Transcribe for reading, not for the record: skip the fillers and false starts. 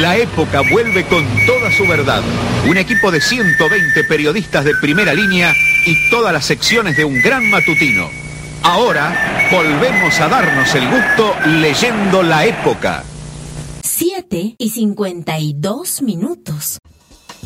La Época vuelve con toda su verdad. Un equipo de 120 periodistas de primera línea y todas las secciones de un gran matutino. Ahora volvemos a darnos el gusto leyendo La Época. 7:52.